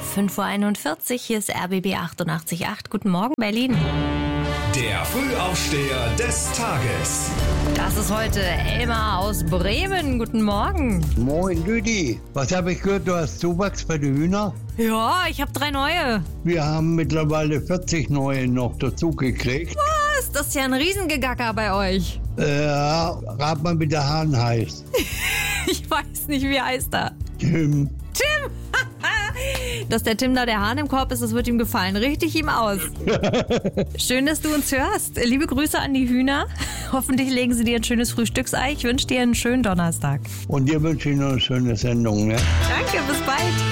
5:41 Uhr, hier ist RBB 88.8. Guten Morgen, Berlin. Der Frühaufsteher des Tages. Das ist heute Elmar aus Bremen. Guten Morgen. Moin, Lüdi. Was habe ich gehört, du hast Zuwachs bei den Hühnern? Ja, ich habe 3 neue. Wir haben mittlerweile 40 neue noch dazu gekriegt. Was? Das ist ja ein Riesengegacker bei euch. Rat mal, wie der Hahn heißt. Ich weiß nicht, wie heißt er. Tim. Tim! Dass der Tim da der Hahn im Korb ist, das wird ihm gefallen. Richtig ihm aus. Schön, dass du uns hörst. Liebe Grüße an die Hühner. Hoffentlich legen sie dir ein schönes Frühstücksei. Ich wünsche dir einen schönen Donnerstag. Und dir wünsche ich noch eine schöne Sendung, ne? Danke, bis bald.